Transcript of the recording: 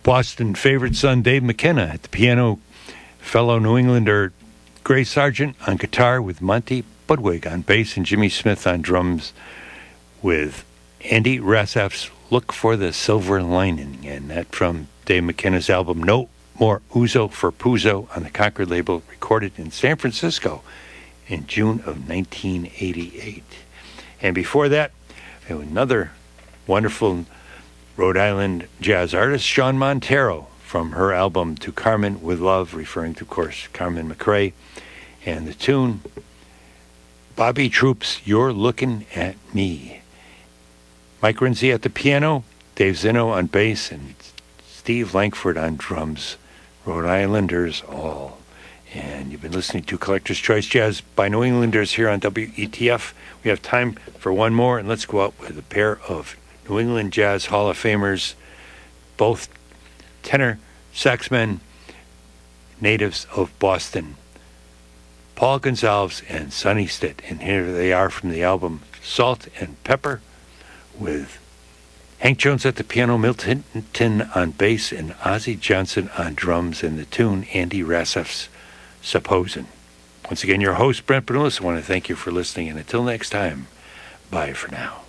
Boston favorite son Dave McKenna at the piano, fellow New Englander Gray Sargent on guitar with Monty Budwig on bass and Jimmy Smith on drums with Andy Rassaf's Look for the Silver Lining, and that from Dave McKenna's album No More Uzo for Puzo on the Concord label, recorded in San Francisco in June of 1988. And before that, we have another wonderful Rhode Island jazz artist, Sean Montero, from her album To Carmen with Love, referring to, of course, Carmen McRae, and the tune Bobby Troop's You're Looking at Me. Mike Renzi at the piano, Dave Zinno on bass, and Steve Langford on drums. Rhode Islanders all. And you've been listening to Collector's Choice Jazz by New Englanders here on WETF. We have time for one more, and let's go out with a pair of New England Jazz Hall of Famers, both tenor saxmen, natives of Boston, Paul Gonsalves and Sonny Stitt. And here they are from the album Salt and Pepper, with Hank Jones at the piano, Milt Hinton on bass, and Ozzie Johnson on drums, and the tune Andy Rassaf's Supposin'. Once again, your host, Brent Bernulis. I want to thank you for listening, and until next time, bye for now.